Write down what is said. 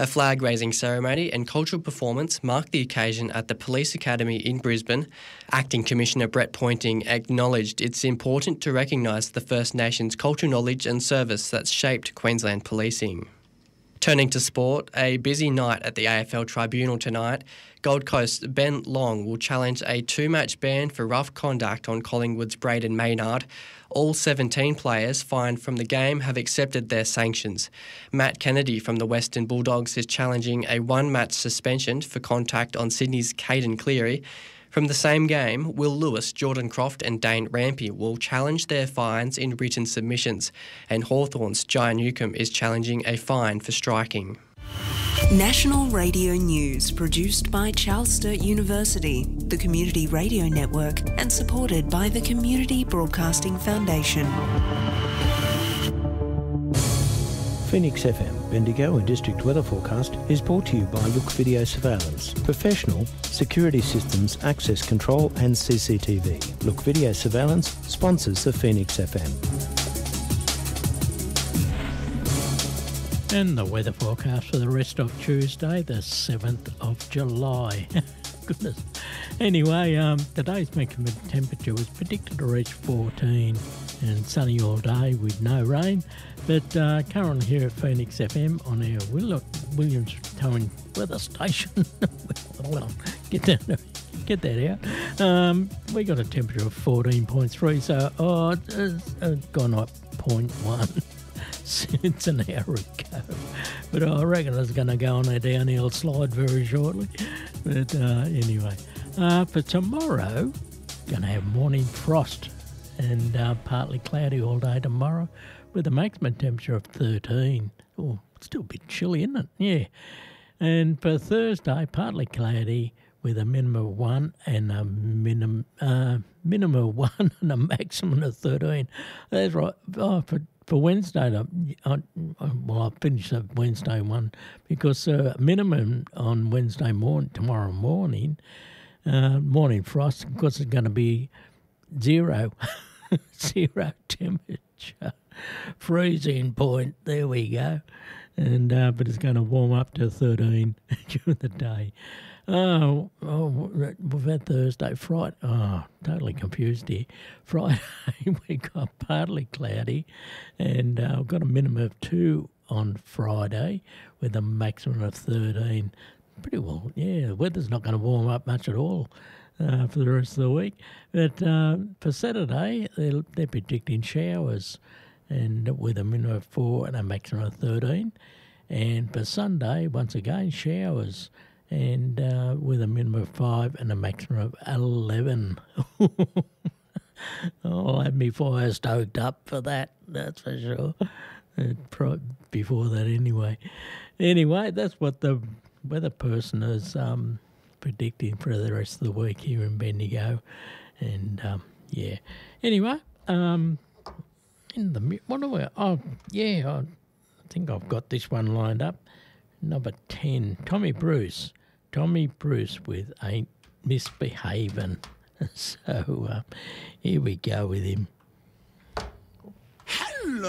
A flag-raising ceremony and cultural performance marked the occasion at the Police Academy in Brisbane. Acting Commissioner Brett Pointing acknowledged it's important to recognise the First Nations cultural knowledge and service that's shaped Queensland policing. Turning to sport, a busy night at the AFL Tribunal tonight. Gold Coast's Ben Long will challenge a 2-match ban for rough conduct on Collingwood's Braden Maynard. All 17 players fined from the game have accepted their sanctions. Matt Kennedy from the Western Bulldogs is challenging a 1-match suspension for contact on Sydney's Caden Cleary. From the same game, Will Lewis, Jordan Croft and Dane Rampy will challenge their fines in written submissions, and Hawthorn's Jai Newcomb is challenging a fine for striking. National Radio News produced by Charles Sturt University, the Community Radio Network, and supported by the Community Broadcasting Foundation. Phoenix FM, Bendigo and District Weather Forecast is brought to you by Look Video Surveillance. Professional security systems, access control and CCTV. Look Video Surveillance sponsors the Phoenix FM. And the weather forecast for the rest of Tuesday, the 7th of July. Goodness. Anyway, today's maximum temperature was predicted to reach 14 and sunny all day with no rain. But currently here at Phoenix FM on our Williams Towing weather station, get that out. We got a temperature of 14.3, so it's gone up 0.1 since an hour ago. But I reckon it's going to go on a downhill slide very shortly. But anyway, for tomorrow, going to have morning frost and partly cloudy all day tomorrow with a maximum temperature of 13. Oh, it's still a bit chilly, isn't it? Yeah. And for Thursday, partly cloudy with a minimum of 1 and a minimum of 1 and a maximum of 13. That's right. Oh, for Wednesday, I'll finish the Wednesday one because minimum on Wednesday morning, tomorrow morning, morning frost, of course, it's going to be zero temperature, freezing point. There we go, and but it's going to warm up to 13 during the day. We've had Thursday, Friday. Oh, totally confused here. Friday we got partly cloudy, and we've got a minimum of 2 on Friday with a maximum of 13. Pretty well, yeah. The weather's not going to warm up much at all for the rest of the week. But for Saturday, they're predicting showers, and with a minimum of 4 and a maximum of 13. And for Sunday, once again, showers, and with a minimum of 5 and a maximum of 11. I'll have me fire stoked up for that, that's for sure. Before that anyway. Anyway, that's what the weather person is predicting for the rest of the week here in Bendigo. And, yeah. Anyway, in the... What do we... Oh, yeah, I think I've got this one lined up. Number 10, Tommy Bruce with Ain't Misbehavin'. So here we go with him.